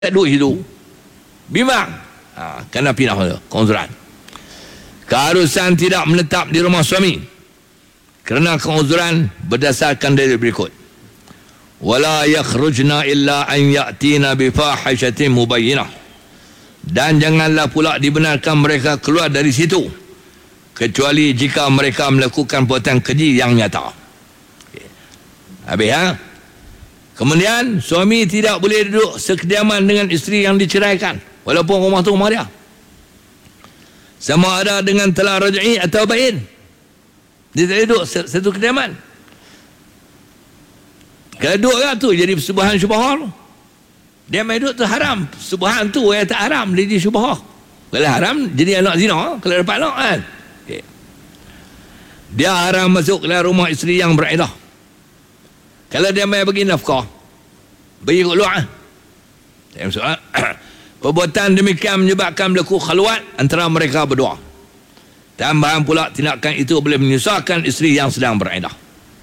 duit itu bimbang, kena pindah keuzuran. Keharusan tidak menetap di rumah suami kerana keuzuran berdasarkan dalil berikut: wala yakhrujna illa an ya'tina bi fahishatin mubayyinah, dan janganlah pula dibenarkan mereka keluar dari situ kecuali jika mereka melakukan perbuatan keji yang nyata. Habis Kemudian suami tidak boleh duduk sekediaman dengan isteri yang diceraikan walaupun rumah tu rumah dia, sama ada dengan talak raj'i atau bain. Dia tak duduk satu kediaman. Kalau duduk lah tu jadi subahan syubhah. Dia main duduk tu haram. Subahan tu yang tak haram dia jadi syubhah. Kalau haram jadi anak zina kalau dapat anak kan. Okay. Dia haram masuk ke dalam rumah isteri yang beriddah. Kalau dia main bagi nafkah, bagi keluar, perbuatan demikian menyebabkan berlaku khalwat antara mereka berdua. Tambahan pula tindakan itu boleh menyusahkan isteri yang sedang beriddah.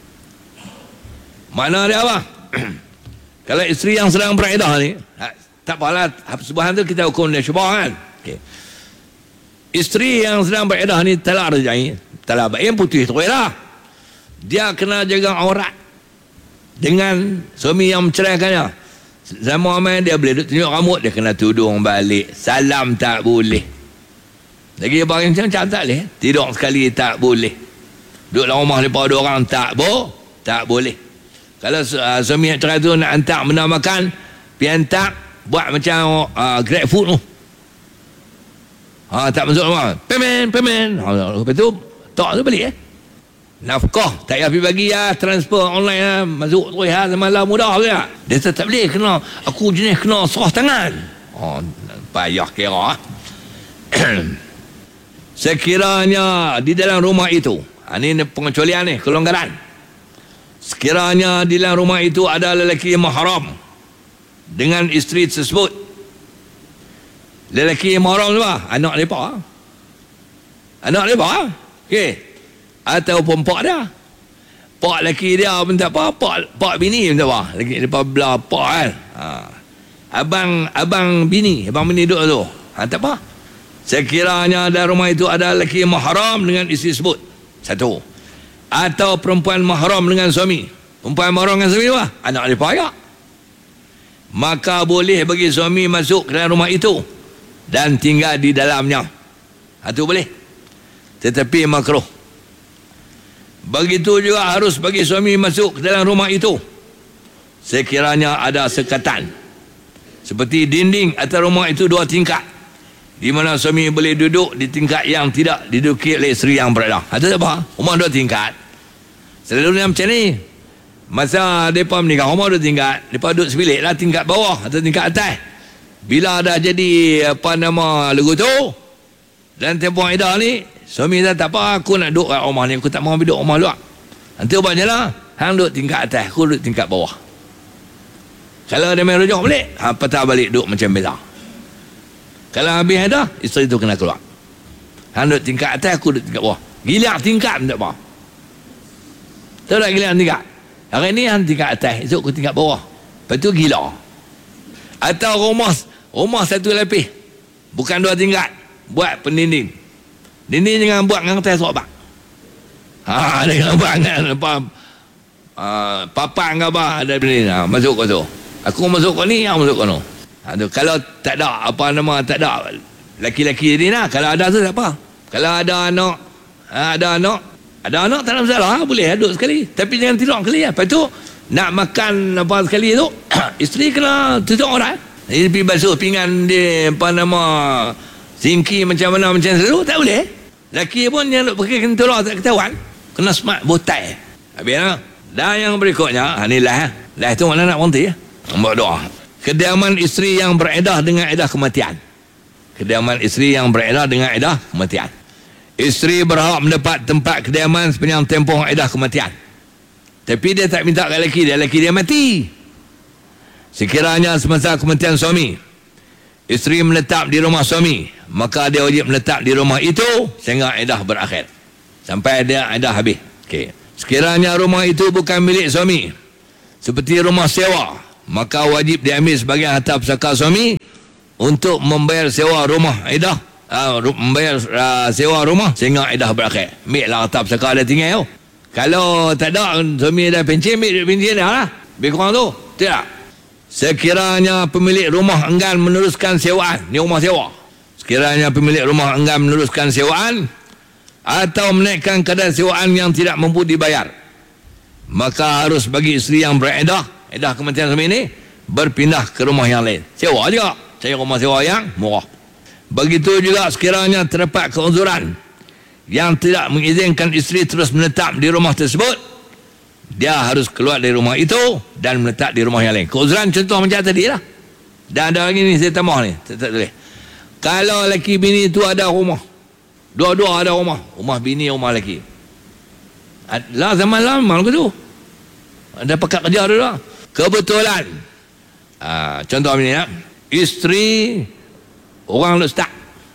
Makna dia apa? Kalau isteri yang sedang beriddah ni, tak apalah, subahan tu kita hukum dia syubhah kan. Okay. Isteri yang sedang beriddah ni talak raj'i, talak bain putih tu lah. Dia kena jaga aurat dengan suami yang menceraikannya. Zaman main dia boleh tunjuk rambut, dia kena tudung balik. Salam tak boleh. Lagi barang macam tak boleh. Tidur sekali tak boleh. Duduk dalam rumah lepas dua orang tak boleh. Kalau suami yang cerai tu nak hantar benda makan, pergi hantar buat macam grab food tu. Tak masuk rumah. Payment. Lepas tu tak tu balik nafkah tak payah pergi bagi transfer online masuk terus semalam mudah ke dia tak boleh, kena aku jenis kena serah tangan. Payah kira. Sekiranya di dalam rumah itu, ini pengecualian ni, kelonggaran. Sekiranya di dalam rumah itu ada lelaki mahram dengan isteri tersebut. Lelaki mahram tu anak mereka. Okey. Ataupun pak dia, pak lelaki dia pun tak apa, pak bini pun tak apa, lagi depan belah pak kan. Abang bini duduk tu, tak apa. Sekiranya dalam rumah itu ada lelaki mahram dengan isteri sebut, satu, atau perempuan mahram dengan suami. Perempuan mahram dengan suami apa? Anak dia payah. Maka boleh bagi suami masuk ke dalam rumah itu dan tinggal di dalamnya. Itu boleh, tetapi makruh. Begitu juga harus bagi suami masuk ke dalam rumah itu sekiranya ada sekatan, seperti dinding atas rumah itu 2 tingkat, di mana suami boleh duduk di tingkat yang tidak diduduki oleh isteri yang beriddah. Itu apa? Rumah 2 tingkat. Selalunya macam ni. Masa mereka menikah rumah 2 tingkat, mereka duduk sebilik lah tingkat bawah atau tingkat atas. Bila dah jadi legu tu dan tempoh iddah ni, suami dah tak apa, aku nak duduk kat rumah ni, aku tak mahu duduk rumah luar. Nanti ubahnya lah, hang duduk tingkat atas, aku duduk tingkat bawah. Kalau dia main rujuk balik, patah balik duduk macam biasa. Kalau habis dah, isteri tu kena keluar. Hang duduk tingkat atas, aku duduk tingkat bawah. Giliak tingkat pun tak apa. Tahu tak giliak tingkat? Hari ni hang tingkat atas, esok aku tingkat bawah. Lepas tu gila. Atau rumah satu lapis, bukan 2 tingkat, buat pendinding. Dinding jangan buat dengan atas sobat. Jangan buat dengan papan ke apa, ada pendinding. Masuk ke tu. Aku masuk ke ni, masuk ke tu. Kalau tak ada tak ada laki-laki ni lah. Kalau ada tu tak apa. Kalau ada anak tak ada masalah, boleh duduk sekali. Tapi jangan tidur sekali. Lepas tu nak makan apa sekali tu, isteri kena tutup orang. Dia pergi basuh pinggan dia singki macam mana macam selalu, tak boleh. Laki pun yang pakai kentulah tak ketahuan, kena smart botai. Habis dan yang berikutnya, ni lah tu mana nak berhenti buat doa. Kediaman isteri yang beriddah dengan iddah kematian. Kediaman isteri yang beriddah dengan iddah kematian. Isteri berhak mendapat tempat kediaman sepanjang tempoh iddah kematian, tapi dia tak minta kat lelaki dia mati. Sekiranya semasa kematian suami, isteri menetap di rumah suami, maka dia wajib menetap di rumah itu sehingga iddah berakhir, sampai dia iddah habis. Sekiranya rumah itu bukan milik suami, seperti rumah sewa, maka wajib diambil sebagai harta pusaka suami untuk membayar sewa rumah iddah. Membayar sewa rumah sehingga iddah berakhir. Ambil lah harta pusaka ada tinggal tu. Kalau tak ada, suami dah pencen, ambil duit pencen dah lah. Lebih kurang tu. Tidak. Sekiranya pemilik rumah enggan meneruskan sewaan, ni rumah sewa. Sekiranya pemilik rumah enggan meneruskan sewaan atau menaikkan kadar sewaan yang tidak mampu dibayar, maka harus bagi isteri yang beriddah, iddah kematian suami ini, berpindah ke rumah yang lain. Sewa juga. Cari rumah sewa yang murah. Begitu juga sekiranya terdapat keuzuran yang tidak mengizinkan isteri terus menetap di rumah tersebut, dia harus keluar dari rumah itu dan menetap di rumah yang lain. Keuzuran contoh macam tadi lah. Dan ada lagi ni saya tambah ni, tak boleh. Kalau laki bini itu ada rumah, dua-dua ada rumah, rumah bini, rumah laki. Lah zaman lama ke tu, ada pekat kerja dulu lah. Kebetulan contoh ni ya, isteri orang lestak,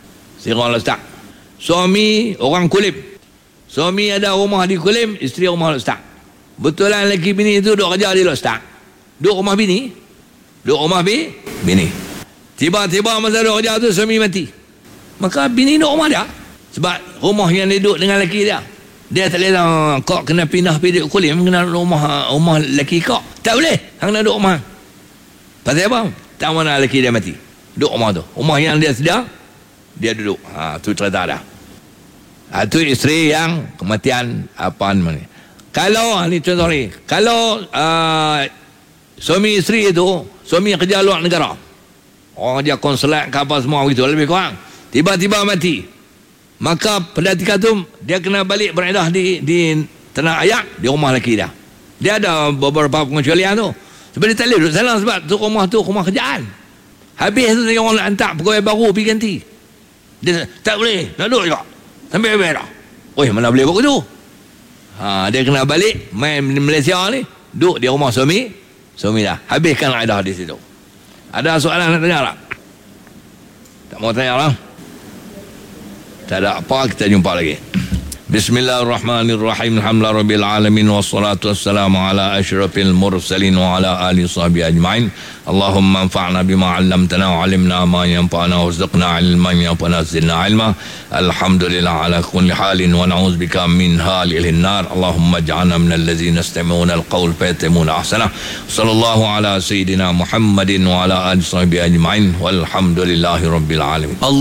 suami orang Kulim. Suami ada rumah di Kulim, isteri rumah lestak. Betulan lelaki bini itu duduk kerja di lestak, duduk rumah bini, bini. Tiba-tiba masa duduk kerja tu suami mati, maka bini duduk rumah dia. Sebab rumah yang dia duduk dengan lelaki dia, dia tak boleh lah, kau kena pindah pergi duduk Kulim, kena duduk rumah lelaki kau. Tak boleh, hang nak duduk rumah. Pasal apa? Tak mana lelaki dia mati, duduk rumah tu. Rumah yang dia sedia, dia duduk. Tu cerita dah. Tu isteri yang kematian apa namanya. Kalau ni contoh ni, kalau suami isteri itu, suami kerja luar negara, orang dia konsulat ke apa semua begitu, lebih kurang, tiba-tiba mati, maka pada ketika tu dia kena balik beriddah di tanah ayak, di rumah lelaki dia. Dia ada beberapa pengecualian tu. Sebab dia tak boleh duduk sana, sebab tu rumah kerjaan. Habis tu dia orang nak hantar pegawai baru pergi ganti. Dia tak boleh, nak duduk juga sampai habis dah. Oi, mana boleh buat tu? Dia kena balik main di Malaysia ni, duduk di rumah suami dah. Habiskan iddah di situ. Ada soalan nak tanya tak? Tak mau tanya lah. Tak ada apa, kita jumpa lagi. Bismillahirrahmanirrahim. Alhamdulillahirabbil alamin wassalatu wassalamu ala asyrafil mursalin wa ala alihi sahbihi ajmain. Allahumma anfa'na bima 'allamtana wa 'allimna ma yanfa'una warzuqna 'ilman yanfa'una zidna 'ilma. Alhamdulillah ala kulli halin wa na'udzubika min halil nar. Allahumma ij'alna minal ladzina yastami'una al-qawl fayattabi'una ahsana. Sallallahu ala sayyidina Muhammadin wa ala alihi sahbihi ajmain. Walhamdulillahirabbil alamin.